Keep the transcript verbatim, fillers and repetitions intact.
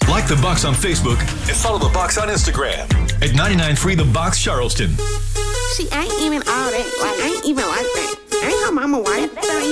Like The Box on Facebook and follow The Box on Instagram at ninety-nine point three The Box Charleston. See, I ain't even all that. Like, I ain't even like that.